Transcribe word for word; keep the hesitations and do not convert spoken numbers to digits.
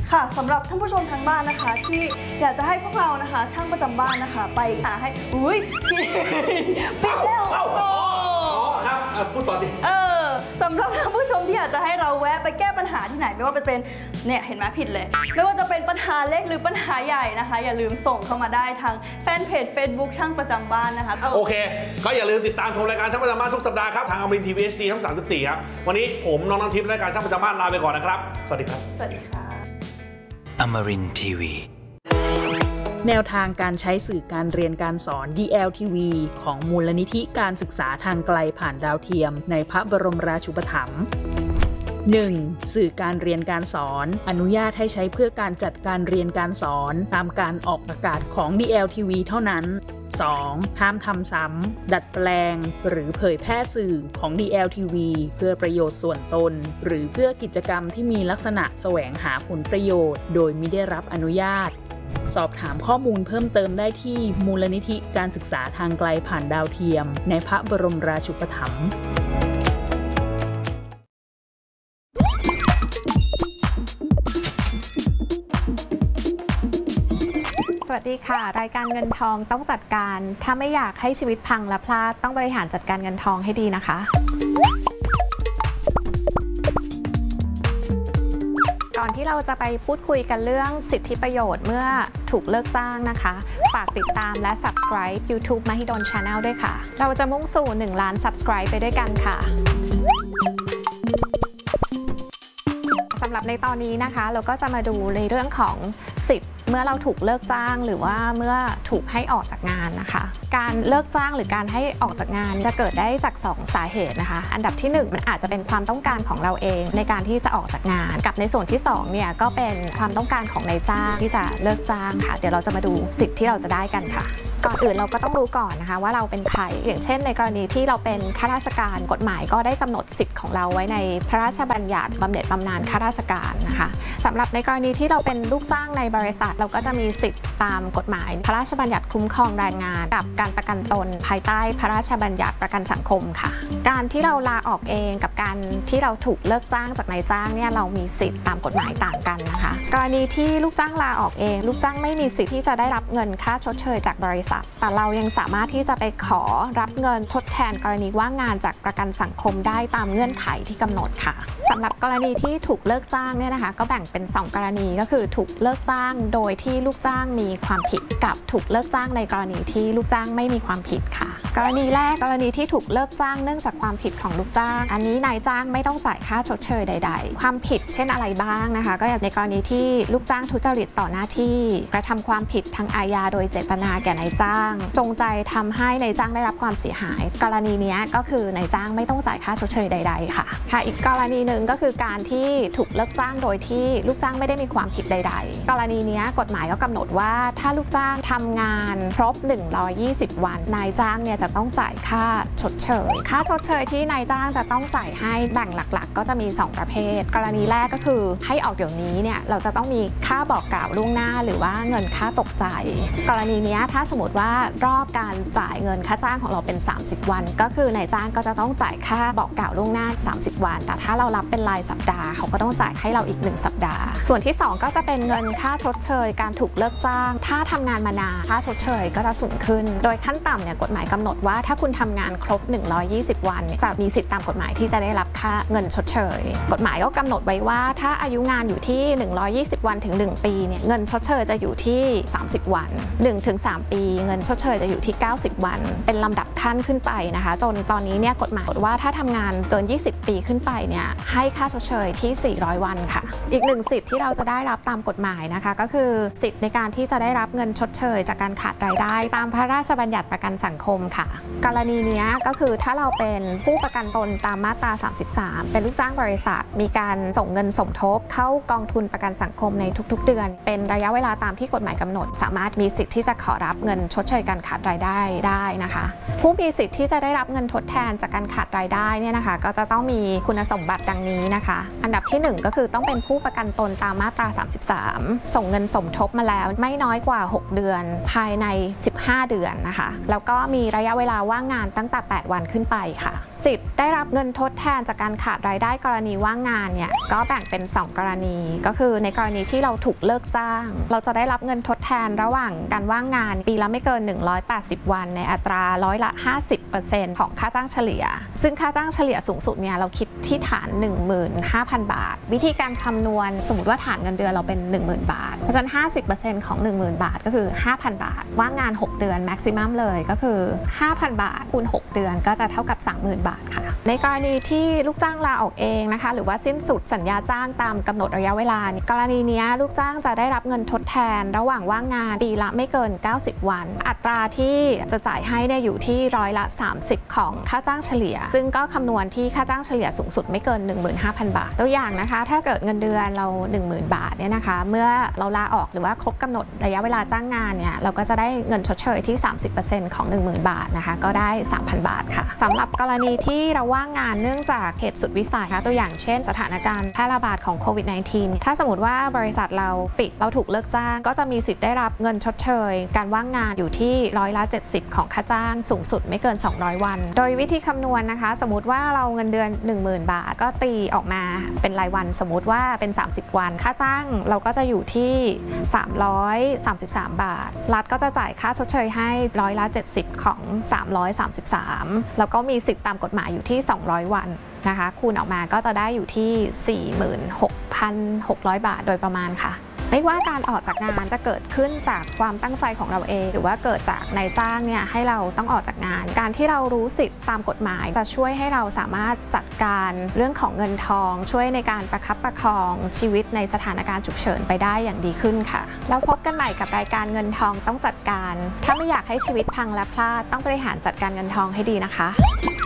ค่ะสำหรับท่านผู้ชมทางบ้านนะคะที่อยากจะให้พวกเรานะคะช่างประจำบ้านนะคะไปหาให้อุ้ยพี่ปิดแล้วโอ้ครับพูดต่อดิเออสำหรับท่านผู้ชมที่อยากจะให้เราแวะไปแก้ปัญหาที่ไหนไม่ว่าจะเป็นเนี่ยเห็นไหมผิดเลยไม่ว่าจะเป็นปัญหาเล็กหรือปัญหาใหญ่นะคะอย่าลืมส่งเข้ามาได้ทางแฟนเพจ Facebook ช่างประจำบ้านนะคะโอเคก็อย่าลืมติดตามชมรายการช่างประจำบ้านทุกสัปดาห์ครับทางอมรินทร์ทีวี เอช ดี ช่องสามสิบสี่ครับวันนี้ผมน้องน้ำทิพย์รายการช่างประจำบ้านลาไปก่อนนะครับสวัสดีครับสวัสดีค่ะอมรินทร์ทีวีแนวทางการใช้สื่อการเรียนการสอน ดี แอล ที วี ของมูลนิธิการศึกษาทางไกลผ่านดาวเทียมในพระบรมราชูปถัมภ์ หนึ่ง. สื่อการเรียนการสอนอนุญาตให้ใช้เพื่อการจัดการเรียนการสอนตามการออกอากาศของ ดี แอล ที วี เท่านั้น สอง. ห้ามทำซ้ำดัดแปลงหรือเผยแพร่สื่อของ ดี แอล ที วี เพื่อประโยชน์ส่วนตนหรือเพื่อกิจกรรมที่มีลักษณะแสวงหาผลประโยชน์โดยมิได้รับอนุญาตสอบถามข้อมูลเพิ่มเติมได้ที่มูลนิธิการศึกษาทางไกลผ่านดาวเทียมในพระบรมราชูปถัมภ์สวัสดีค่ะรายการเงินทองต้องจัดการถ้าไม่อยากให้ชีวิตพังและพลาดต้องบริหารจัดการเงินทองให้ดีนะคะก่อนที่เราจะไปพูดคุยกันเรื่องสิทธิประโยชน์เมื่อถูกเลิกจ้างนะคะฝากติดตามและ Subscribe YouTube Mahidol Channel ด้วยค่ะเราจะมุ่งสู่หนึ่งล้าน Subscribe ไปด้วยกันค่ะสำหรับในตอนนี้นะคะเราก็จะมาดูในเรื่องของสิทธิ์เมื่อเราถูกเลิกจ้างหรือว่าเมื่อถูกให้ออกจากงานนะคะการเลิกจ้างหรือการให้ออกจากงานจะเกิดได้จากสองสาเหตุนะคะอันดับที่หนึ่งมันอาจจะเป็นความต้องการของเราเองในการที่จะออกจากงานกับในส่วนที่สองเนี่ยก็เป็นความต้องการของนายจ้างที่จะเลิกจ้างค่ะเดี๋ยวเราจะมาดูสิทธิ์ที่เราจะได้กันค่ะก่อนอื่นเราก็ต้องรู้ก่อนนะคะว่าเราเป็นใครอย่างเช่นในกรณีที่เราเป็นข้าราชการกฎหมายก็ได้กำหนดสิทธิ์ของเราไว้ในพระราชบัญญัติบำเหน็จบำนาญข้าราชการนะคะสำหรับในกรณีที่เราเป็นลูกจ้างในบริษัทเราก็จะมีสิทธิ์ตามกฎหมายพระราชบัญญัติคุ้มครองแรงงานกับการประกันตนภายใต้พระราชบัญญัติประกันสังคมค่ะการที่เราลาออกเองกับการที่เราถูกเลิกจ้างจากนายจ้างเนี่ยเรามีสิทธิ์ตามกฎหมายต่างกันนะคะกรณีที่ลูกจ้างลาออกเองลูกจ้างไม่มีสิทธิ์ที่จะได้รับเงินค่าชดเชยจากบริษัทแต่เรายังสามารถที่จะไปขอรับเงินทดแทนกรณีว่างงานจากประกันสังคมได้ตามเงื่อนไขที่กำหนดค่ะสำหรับกรณีที่ถูกเลิกจ้างเนี่ยนะคะก็แบ่งเป็นสองกรณีก็คือถูกเลิกจ้างโดยที่ลูกจ้างมีความผิดกับถูกเลิกจ้างในกรณีที่ลูกจ้างไม่มีความผิดค่ะกรณีแรกกรณีที่ถูกเลิกจ้างเนื่องจากความผิดของลูกจ้างอันนี้นายจ้างไม่ต้องจ่ายค่าชดเชยใดๆความผิดเช่นอะไรบ้างนะคะก็อย่างในกรณีที่ลูกจ้างทุจริตต่อหน้าที่กระทำความผิดทางอาญาโดยเจตนาแก่นายจ้างจงใจทำให้นายจ้างได้รับความเสียหายกรณีนี้ก็คือนายจ้างไม่ต้องจ่ายค่าชดเชยใดๆค่ะค่ะอีกกรณีหนึ่งก็คือการที่ถูกเลิกจ้างโดยที่ลูกจ้างไม่ได้มีความผิดใดๆกรณีนี้กฎหมายก็กำหนดว่าถ้าลูกจ้างทำงานครบหนึ่งร้อยยี่สิบวันนายจ้างเนี่ยจะต้องจ่ายค่าชดเชยค่าชดเชยที่นายจ้างจะต้องจ่ายให้แบ่งหลักๆก็จะมีสองประเภทกรณีแรกก็คือให้ออกเดี๋ยวนี้เนี่ยเราจะต้องมีค่าบอกกล่าวล่วงหน้าหรือว่าเงินค่าตกใจกรณีนี้ถ้าสมมติว่ารอบการจ่ายเงินค่าจ้างของเราเป็นสามสิบวันก็คือนายจ้างก็จะต้องจ่ายค่าบอกกล่าวล่วงหน้าสามสิบวันแต่ถ้าเรารับเป็นรายสัปดาห์เขาก็ต้องจ่ายให้เราอีกหนึ่งสัปดาห์ส่วนที่สองก็จะเป็นเงินค่าชดเชยการถูกเลิกจ้างถ้าทำงานมานานค่าชดเชยก็จะสูงขึ้นโดยขั้นต่ำเนี่ยกฎหมายกำหนดว่าถ้าคุณทำงานครบหนึ่งร้อยยี่สิบวันจะมีสิทธิตามกฎหมายที่จะได้รับค่าเงินชดเชยกฎหมายก็กำหนดไว้ว่าถ้าอายุงานอยู่ที่หนึ่งร้อยยี่สิบวันถึงหนึ่งปีเนี่ยเงินชดเชยจะอยู่ที่สามสิบวัน หนึ่งถึงสาม ปีเงินชดเชยจะอยู่ที่เก้าสิบวันเป็นลำดับขั้นขึ้นไปนะคะจนตอนนี้เนี่ยกฎหมายกำหนดว่าถ้าทำงานเกินยี่สิบปีขึ้นไปเนี่ยให้ค่าชดเชยที่สี่ร้อยวันค่ะอีกหนึ่งสิทธิ์ที่เราจะได้รับตามกฎหมายนะคะก็คือสิทธิ์ในการที่จะได้รับเงินชดเชยจากการขาดรายได้ตามพระราชบัญญัติประกันสังคมค่ะกรณีนี้ก็คือถ้าเราเป็นผู้ประกันตนตามมาตราสามสิบสามเป็นลูกจ้างบริษัทมีการส่งเงินสมทบเข้ากองทุนประกันสังคมในทุกๆเดือนเป็นระยะเวลาตามที่กฎหมายกำหนดสามารถมีสิทธิ์ที่จะขอรับเงินชดเชยการขาดรายได้ได้นะคะผู้มีสิทธิ์ที่จะได้รับเงินทดแทนจากการขาดรายได้เนี่ยนะคะก็จะต้องมีคุณสมบัติดังนี้นะคะอันดับที่หนึ่งก็คือต้องเป็นผู้ประกันตนตามมาตราสามสิบสามส่งเงินสมทบมาแล้วไม่น้อยกว่าหกเดือนภายในสิบห้าเดือนนะคะแล้วก็มีระยะเวลาว่างงานตั้งแต่แปดวันขึ้นไปค่ะสิทธิ์ได้รับเงินทดแทนจากการขาดรายได้กรณีว่างงานเนี่ยก็แบ่งเป็นสองกรณีก็คือในกรณีที่เราถูกเลิกจ้างเราจะได้รับเงินทดแทนระหว่างการว่างงานปีละไม่เกินหนึ่งร้อยแปดสิบวันในอัตราร้อยละ ห้าสิบเปอร์เซ็นต์ ของค่าจ้างเฉลี่ยซึ่งค่าจ้างเฉลี่ยสูงสุดเนี่ยเราคิดที่ฐาน หนึ่งหมื่นห้าพัน บาทวิธีการคำนวณสมมติว่าฐานเงินเดือนเราเป็น หนึ่งหมื่น บาทเพราะฉะนั้น ห้าสิบเปอร์เซ็นต์ ของ หนึ่งหมื่น บาทก็คือ ห้าพัน บาทว่างงานหกเดือนแม็กซิมัมเลยก็คือ ห้าพัน บาทคูณหกเดือนก็จะเท่ากับ สามหมื่น บาทค่ะในกรณีที่ลูกจ้างลาออกเองนะคะหรือว่าสิ้นสุดสัญญาจ้างตามกำหนดระยะเวลากรณีนี้ลูกจ้างจะได้รับเงินทดแทนระหว่างว่างงานปีละไม่เกินเก้าสิบวันอัตราที่จะจ่ายให้เนี่ยอยู่ที่ร้อยละสามสิบของค่าจ้างเฉลี่ยซึ่งก็คำนวณที่ค่าจ้างเฉลี่ยสูงสุดไม่เกิน หนึ่งหมื่นห้าพัน บาทตัวอย่างนะคะถ้าเกิดเงินเดือนเรา หนึ่งหมื่น บาทเนี่ยนะคะเมื่อเราลาออกหรือว่าครบกำหนดระยะเวลาจ้างงานเนี่ยเราก็จะได้เงินชดเชยที่ สามสิบเปอร์เซ็นต์ ของ หนึ่งหมื่น บาทนะคะก็ได้ สามพัน บาทค่ะสำหรับกรณีที่เราว่างงานเนื่องจากเหตุสุดวิสัยค่ะตัวอย่างเช่นสถานการณ์แพร่ระบาดของโควิด สิบเก้า ถ้าสมมติว่าบริษัทเราปิดเราถูกเลิกจ้างก็จะมีสิทธิ์ได้รับเงินชดเชยการว่างงานอยู่ที่ร้อยละเจ็ดสิบของค่าจ้างสูงสุดไม่เกินสองร้อยวันโดยวิธีคำนวณนะคะสมมติว่าเราเงินเดือน หนึ่งหมื่น บาทก็ตีออกมาเป็นรายวันสมมติว่าเป็นสามสิบวันค่าจ้างเราก็จะอยู่ที่สามร้อยสามสิบสามบาทรัฐก็จะจ่ายค่าชดเชยให้ร้อยละเจ็ดสิบของสามร้อยสามสิบสามแล้วก็มีสิทธิ์ตามกฎหมายอยู่ที่สองร้อยวันนะคะคูณออกมาก็จะได้อยู่ที่ สี่หมื่นหกพันหกร้อย บาทโดยประมาณค่ะไม่ว่าการออกจากงานจะเกิดขึ้นจากความตั้งใจของเราเองหรือว่าเกิดจากนายจ้างเนี่ยให้เราต้องออกจากงานการที่เรารู้สิทธิ์ตามกฎหมายจะช่วยให้เราสามารถจัดการเรื่องของเงินทองช่วยในการประคับประคองชีวิตในสถานการณ์ฉุกเฉินไปได้อย่างดีขึ้นค่ะแล้วพบกันใหม่กับรายการเงินทองต้องจัดการถ้าไม่อยากให้ชีวิตพังและพลาดต้องบริหารจัดการเงินทองให้ดีนะคะ